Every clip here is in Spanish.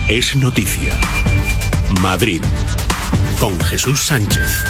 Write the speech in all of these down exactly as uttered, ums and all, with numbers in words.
es noticia. Madrid, con Jesús Sánchez.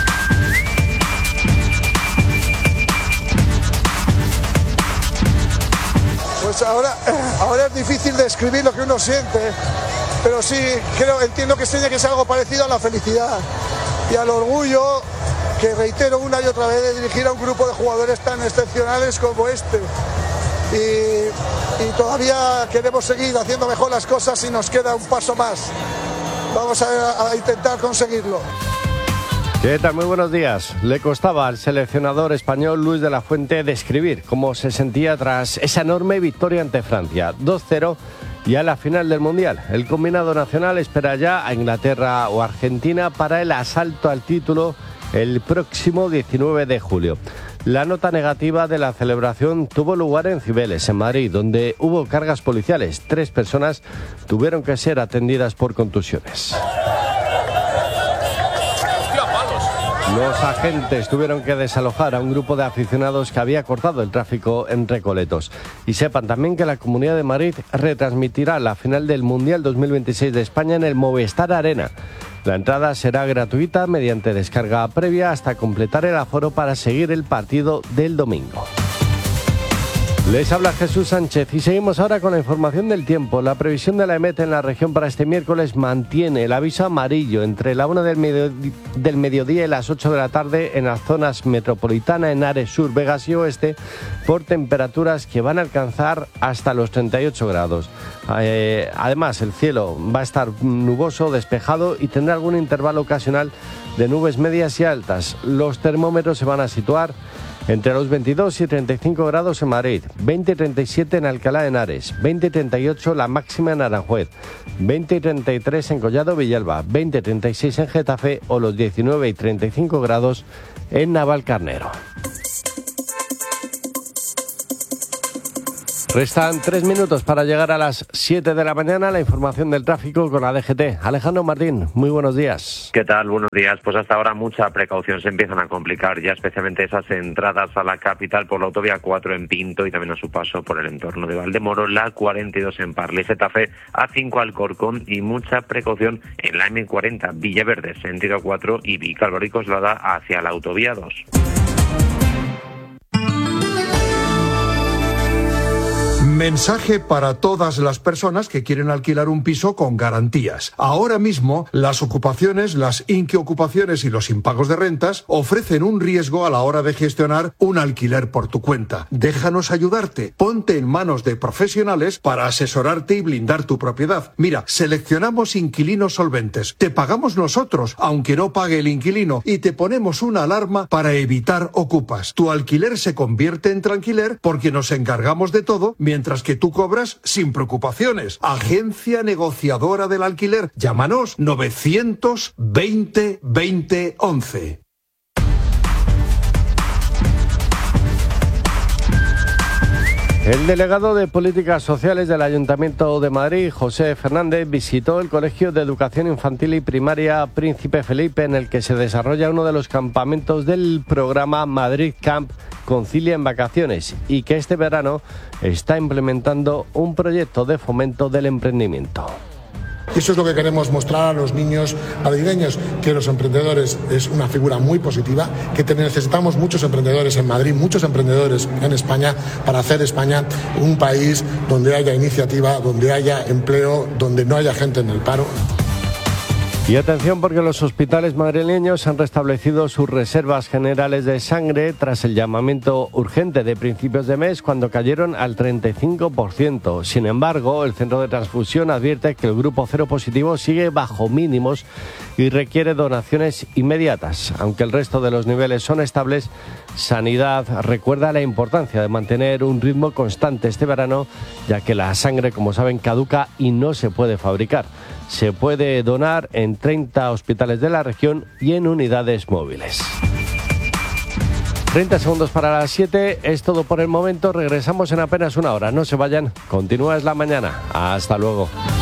Pues ahora, ahora es difícil describir lo que uno siente, pero sí creo, entiendo que tiene que ser algo parecido a la felicidad y al orgullo, que reitero una y otra vez, de dirigir a un grupo de jugadores tan excepcionales como este. Y, y todavía queremos seguir haciendo mejor las cosas y nos queda un paso más. Vamos a, a intentar conseguirlo. ¿Qué tal? Muy buenos días. Le costaba al seleccionador español Luis de la Fuente describir cómo se sentía tras esa enorme victoria ante Francia, dos cero, y a la final del Mundial. El combinado nacional espera ya a Inglaterra o Argentina para el asalto al título el próximo diecinueve de julio. La nota negativa de la celebración tuvo lugar en Cibeles, en Madrid, donde hubo cargas policiales. Tres personas tuvieron que ser atendidas por contusiones. Los agentes tuvieron que desalojar a un grupo de aficionados que había cortado el tráfico en Recoletos. Y sepan también que la Comunidad de Madrid retransmitirá la final del Mundial dos mil veintiséis de España en el Movistar Arena. La entrada será gratuita mediante descarga previa hasta completar el aforo para seguir el partido del domingo. Les habla Jesús Sánchez y seguimos ahora con la información del tiempo. La previsión de la EMET en la región para este miércoles mantiene el aviso amarillo entre la una del, medio, del mediodía y las ocho de la tarde en las zonas metropolitana, en Ares Sur, Vegas y Oeste, por temperaturas que van a alcanzar hasta los treinta y ocho grados. Eh, además, el cielo va a estar nuboso, despejado y tendrá algún intervalo ocasional de nubes medias y altas. Los termómetros se van a situar entre los veintidós y treinta y cinco grados en Madrid, veinte y treinta y siete en Alcalá de Henares, veinte y treinta y ocho la máxima en Aranjuez, veinte y treinta y tres en Collado Villalba, veinte y treinta y seis en Getafe o los diecinueve y treinta y cinco grados en Navalcarnero. Restan tres minutos para llegar a las siete de la mañana. La información del tráfico con la D G T. Alejandro Martín, muy buenos días. ¿Qué tal? Buenos días. Pues hasta ahora mucha precaución. Se empiezan a complicar ya especialmente esas entradas a la capital por la autovía cuatro en Pinto y también a su paso por el entorno de Valdemoro, la cuarenta y dos en Parla y Getafe, A cinco Alcorcón y mucha precaución en la eme cuarenta Villaverde, sentido cuatro y Vicálvaro y Coslada hacia la autovía dos. Mensaje para todas las personas que quieren alquilar un piso con garantías. Ahora mismo, las ocupaciones, las inquiocupaciones y los impagos de rentas ofrecen un riesgo a la hora de gestionar un alquiler por tu cuenta. Déjanos ayudarte. Ponte en manos de profesionales para asesorarte y blindar tu propiedad. Mira, seleccionamos inquilinos solventes. Te pagamos nosotros, aunque no pague el inquilino, y te ponemos una alarma para evitar ocupas. Tu alquiler se convierte en tranquiler porque nos encargamos de todo mientras que tú cobras sin preocupaciones. Agencia negociadora del alquiler. Llámanos novecientos veinte veinte once. El delegado de Políticas Sociales del Ayuntamiento de Madrid, José Fernández, visitó el Colegio de Educación Infantil y Primaria Príncipe Felipe, en el que se desarrolla uno de los campamentos del programa Madrid Camp Concilia en Vacaciones y que este verano está implementando un proyecto de fomento del emprendimiento. Eso es lo que queremos mostrar a los niños madrileños, que los emprendedores es una figura muy positiva, que necesitamos muchos emprendedores en Madrid, muchos emprendedores en España, para hacer España un país donde haya iniciativa, donde haya empleo, donde no haya gente en el paro. Y atención, porque los hospitales madrileños han restablecido sus reservas generales de sangre tras el llamamiento urgente de principios de mes, cuando cayeron al treinta y cinco por ciento. Sin embargo, el centro de transfusión advierte que el grupo cero positivo sigue bajo mínimos y requiere donaciones inmediatas. Aunque el resto de los niveles son estables, Sanidad recuerda la importancia de mantener un ritmo constante este verano, ya que la sangre, como saben, caduca y no se puede fabricar. Se puede donar en treinta hospitales de la región y en unidades móviles. treinta segundos para las siete, es todo por el momento. Regresamos en apenas una hora. No se vayan, continúa Es la Mañana. Hasta luego.